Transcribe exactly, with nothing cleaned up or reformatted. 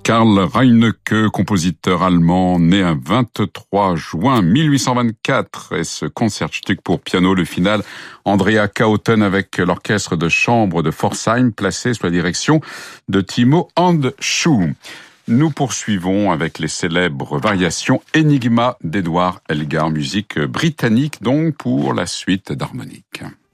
Karl Reinecke, compositeur allemand, né un vingt-trois juin mille huit cent vingt-quatre, et ce Concertstück pour piano, le final, Andrea Kauten avec l'orchestre de chambre de Pforzheim, placé sous la direction de Timo Handschuh. Nous poursuivons avec les célèbres variations Enigma d'Edward Elgar, musique britannique donc pour la suite d'harmonique.